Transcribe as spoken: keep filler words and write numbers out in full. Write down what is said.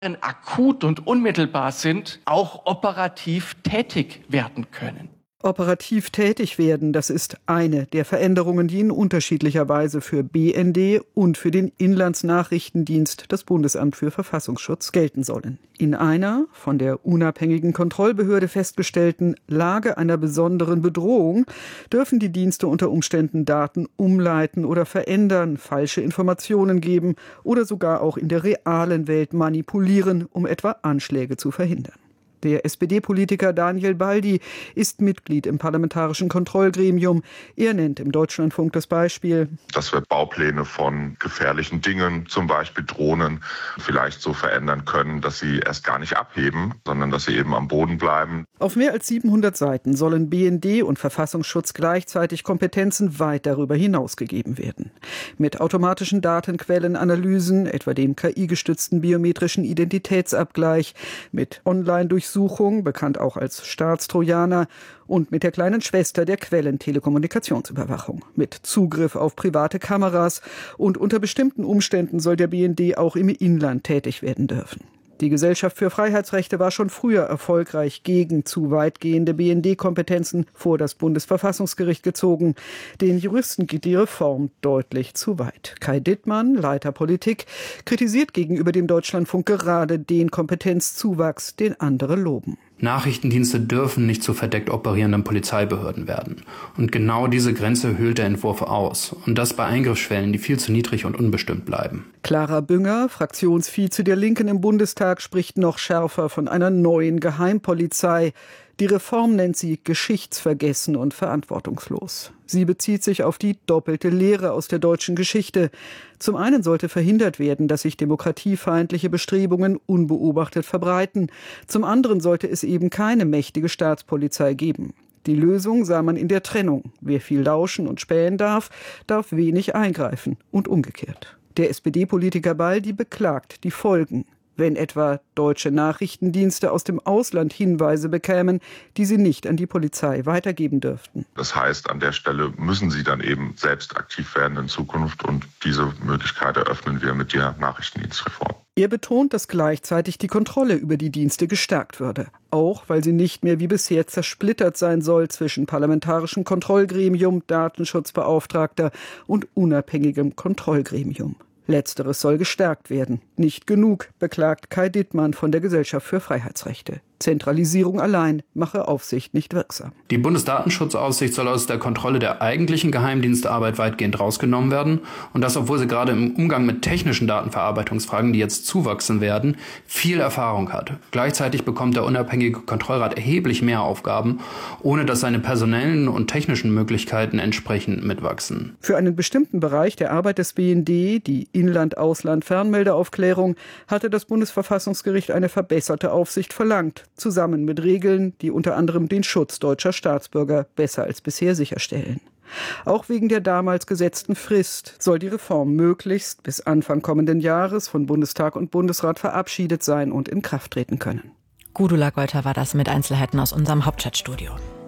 akut und unmittelbar sind, auch operativ tätig werden können. Operativ tätig werden, das ist eine der Veränderungen, die in unterschiedlicher Weise für B N D und für den Inlandsnachrichtendienst, das Bundesamt für Verfassungsschutz, gelten sollen. In einer von der unabhängigen Kontrollbehörde festgestellten Lage einer besonderen Bedrohung dürfen die Dienste unter Umständen Daten umleiten oder verändern, falsche Informationen geben oder sogar auch in der realen Welt manipulieren, um etwa Anschläge zu verhindern. Der S P D-Politiker Daniel Baldi ist Mitglied im Parlamentarischen Kontrollgremium. Er nennt im Deutschlandfunk das Beispiel, dass wir Baupläne von gefährlichen Dingen, zum Beispiel Drohnen, vielleicht so verändern können, dass sie erst gar nicht abheben, sondern dass sie eben am Boden bleiben. Auf mehr als siebenhundert Seiten sollen B N D und Verfassungsschutz gleichzeitig Kompetenzen weit darüber hinaus gegeben werden. Mit automatischen Datenquellenanalysen, etwa dem K I-gestützten biometrischen Identitätsabgleich, mit Online-Durchsuchungen, Suchung, bekannt auch als Staatstrojaner, und mit der kleinen Schwester der Quellentelekommunikationsüberwachung, mit Zugriff auf private Kameras, und unter bestimmten Umständen soll der B N D auch im Inland tätig werden dürfen. Die Gesellschaft für Freiheitsrechte war schon früher erfolgreich gegen zu weitgehende B N D-Kompetenzen vor das Bundesverfassungsgericht gezogen. Den Juristen geht die Reform deutlich zu weit. Kai Dittmann, Leiter Politik, kritisiert gegenüber dem Deutschlandfunk gerade den Kompetenzzuwachs, den andere loben. Nachrichtendienste dürfen nicht zu verdeckt operierenden Polizeibehörden werden. Und genau diese Grenze höhlt der Entwurf aus. Und das bei Eingriffsschwellen, die viel zu niedrig und unbestimmt bleiben. Clara Bünger, Fraktionsvize der Linken im Bundestag, spricht noch schärfer von einer neuen Geheimpolizei. Die Reform nennt sie geschichtsvergessen und verantwortungslos. Sie bezieht sich auf die doppelte Lehre aus der deutschen Geschichte. Zum einen sollte verhindert werden, dass sich demokratiefeindliche Bestrebungen unbeobachtet verbreiten. Zum anderen sollte es eben keine mächtige Staatspolizei geben. Die Lösung sah man in der Trennung. Wer viel lauschen und spähen darf, darf wenig eingreifen und umgekehrt. Der S P D-Politiker Baldi beklagt die Folgen, wenn etwa deutsche Nachrichtendienste aus dem Ausland Hinweise bekämen, die sie nicht an die Polizei weitergeben dürften. Das heißt, an der Stelle müssen sie dann eben selbst aktiv werden in Zukunft, und diese Möglichkeit eröffnen wir mit der Nachrichtendienstreform. Er betont, dass gleichzeitig die Kontrolle über die Dienste gestärkt würde, auch weil sie nicht mehr wie bisher zersplittert sein soll zwischen parlamentarischem Kontrollgremium, Datenschutzbeauftragter und unabhängigem Kontrollgremium. Letzteres soll gestärkt werden. Nicht genug, beklagt Kai Dittmann von der Gesellschaft für Freiheitsrechte. Zentralisierung allein mache Aufsicht nicht wirksam. Die Bundesdatenschutzaufsicht soll aus der Kontrolle der eigentlichen Geheimdienstarbeit weitgehend rausgenommen werden. Und das, obwohl sie gerade im Umgang mit technischen Datenverarbeitungsfragen, die jetzt zuwachsen werden, viel Erfahrung hat. Gleichzeitig bekommt der unabhängige Kontrollrat erheblich mehr Aufgaben, ohne dass seine personellen und technischen Möglichkeiten entsprechend mitwachsen. Für einen bestimmten Bereich der Arbeit des B N D, die Inland-Ausland-Fernmeldeaufklärung, hatte das Bundesverfassungsgericht eine verbesserte Aufsicht verlangt, zusammen mit Regeln, die unter anderem den Schutz deutscher Staatsbürger besser als bisher sicherstellen. Auch wegen der damals gesetzten Frist soll die Reform möglichst bis Anfang kommenden Jahres von Bundestag und Bundesrat verabschiedet sein und in Kraft treten können. Gudula Golter war das mit Einzelheiten aus unserem Hauptstadtstudio.